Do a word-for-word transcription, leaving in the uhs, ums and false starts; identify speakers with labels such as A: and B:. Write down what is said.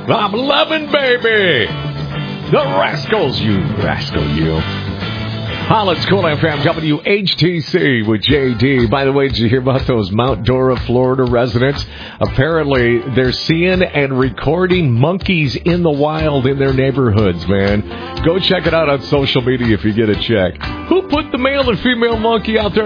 A: I'm loving, baby. The Rascals, you rascal, you. Holland's Cool F M, W H T C with J D. By the way, did you hear about those Mount Dora, Florida residents? Apparently, they're seeing and recording monkeys in the wild in their neighborhoods, man. Go check it out on social media if you get a check. Who put the male and female monkey out there?